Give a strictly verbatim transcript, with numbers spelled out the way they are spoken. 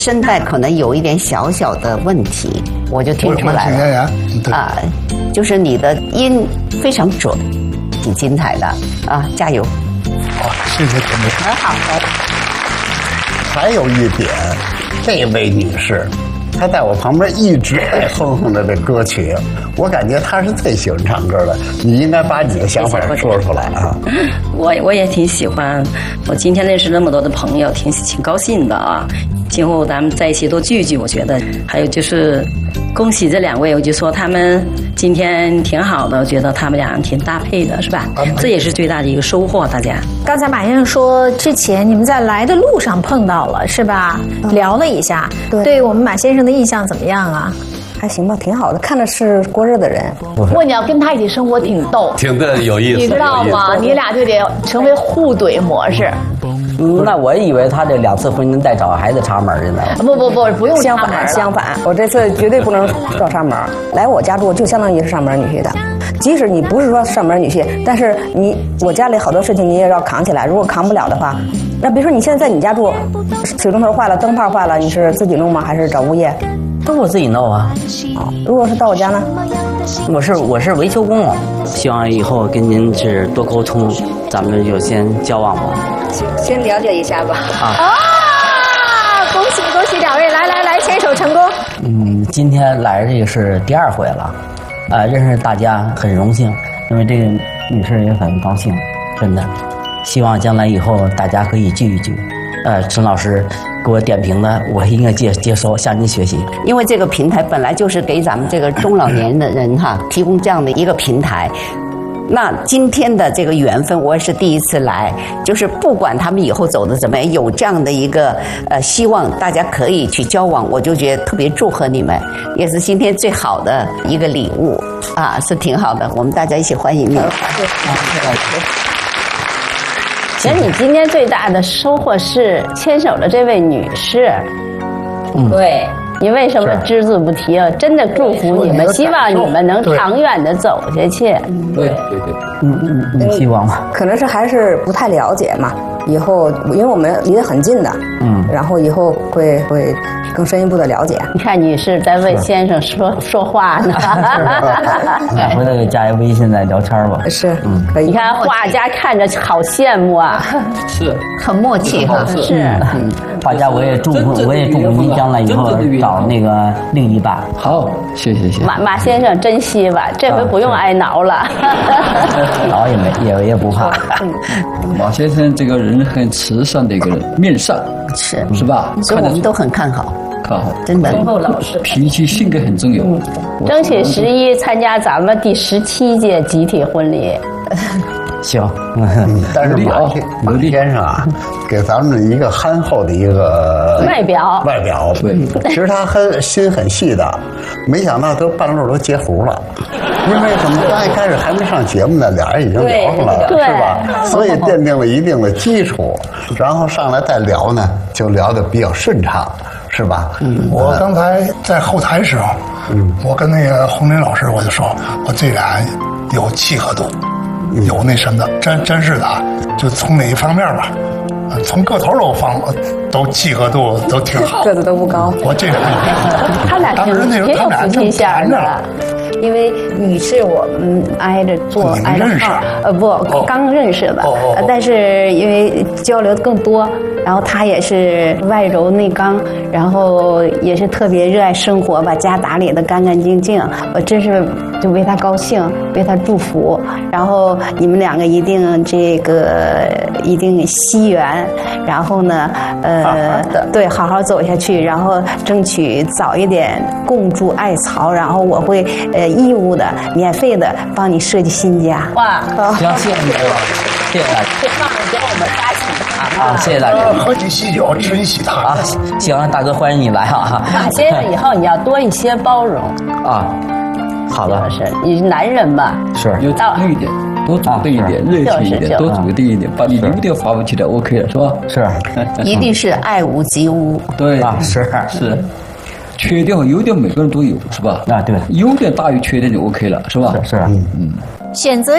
声带可能有一点小小的问题，我就听出来了啊，就是你的音非常准，挺精彩的啊，加油！ 好，谢谢田妹， 很好的。 还有一点，这位女士，她在我旁边一直在哼哼着这歌曲，我感觉她是最喜欢唱歌的。你应该把你的想法说出来啊！ 我我也挺喜欢，我今天认识那么多的朋友，挺挺高兴的啊。今后咱们在一起多聚一聚，我觉得。还有就是恭喜这两位，我就说他们今天挺好的，我觉得他们俩挺搭配的，是吧？这也是最大的一个收获，大家。 刚才马先生说，之前你们在来的路上碰到了，是吧？嗯、聊了一下，对，对我们马先生的印象怎么样啊？ 还行吧，挺好的，看着是过日的人。 不过你要跟他一起生活挺逗， 挺的有意思， 你知道吗？你俩就得成为互怼模式。 嗯，那我以为他这两次婚姻带找孩子插门去呢。 不不不，不用相反相反，我这次绝对不能找插门。来我家住就相当于是上门女婿的，即使你不是说上门女婿，但是你我家里好多事情你也要扛起来。如果扛不了的话，那比如说你现在在你家住，水龙头坏了，灯泡坏了，你是自己弄吗？还是找物业？ 都我自己弄啊。 哦，如果是到我家呢？ 我是我是维修工，希望以后跟您是多沟通，咱们就先交往吧。 先了解一下吧。 啊！啊恭喜恭喜两位，来来来，牵手成功。 嗯，今天来这个是第二回了，啊、呃，认识大家很荣幸，因为这个女士也很高兴，真的，希望将来以后大家可以聚一聚。呃，陈老师给我点评的，我应该接接收，向您学习。 因为这个平台本来就是给咱们这个中老年的人哈提供这样的一个平台。那今天的这个缘分，我也是第一次来，就是不管他们以后走的怎么样，有这样的一个呃希望，大家可以去交往，我就觉得特别祝贺你们，也是今天最好的一个礼物啊，是挺好的。我们大家一起欢迎你。 其实你今天最大的收获是牵手的这位女士， 嗯， 对。你为什么只字不提啊？真的祝福你们，希望你们能长远的走下去。 对对对，嗯嗯嗯，希望吧。 可能是还是不太了解嘛，以后因为我们离得很近的，嗯，然后以后会会更深一步的了解。 你看女士在为先生说说话呢， 回头给加一微信再聊天吧。 是，嗯，可以。 你看画家看着好羡慕啊， 是很默契哈， 是。 画家，我也祝福，我也祝福您将来以后找那个另一半。 好，谢谢谢谢。 马马先生珍惜吧，这回不用挨挠了。 挠也没也也不怕。 马先生这个人很慈善的一个人，面善是是吧？ 所以我们都很看好， 看好， 真的。 忠厚老实， 脾气性格很重要。嗯、 争取十一参加咱们第十七届集体婚礼。 行， 嗯，但是马马先生啊，给咱们一个憨厚的一个外表， 外表，对，其实他很心很细的，没想到都半路都截胡了，因为什么？刚一开始还没上节目呢，俩人已经聊上了，是吧？所以奠定了一定的基础，然后上来再聊呢，就聊得比较顺畅，是吧？ 嗯，我刚才在后台时候，嗯，我跟那个洪林老师我就说，我这俩有契合度。有那什么的，真真是的，就从哪一方面吧，从个头都方都契合度都挺好， 个子都不高。 我这俩， 他俩挺挺有夫妻相的。因为女士我们挨着坐挨着号，呃不、哦、刚认识的、哦哦哦，但是因为交流更多，然后她也是外柔内刚，然后也是特别热爱生活，把家打理得干干净净，我真是就为她高兴，为她祝福。然后你们两个一定这个一定惜缘，然后呢，呃，好好对，好好走下去，然后争取早一点共筑爱巢，然后我会呃。义务的、免费的帮你设计新家。哇， 行，谢谢你，谢谢大家。 别忘了给我们发起啊！谢谢大家。 喝起喜酒，吃一喜糖啊！行，大哥，欢迎你来啊！ 马先生，以后你要多一些包容啊。好的， 是你是男人嘛？ 是， 有主动一点，多主动一点，热情一点，多主动一点，把你优点发挥起来 ，OK 了，是吧？ 是， 一定是爱屋及乌。 对啊，是是。缺点和优点每个人都有，是吧？ 啊，对， 优点大于缺点就 OK 了，是吧？ 是是， 嗯嗯。 选择。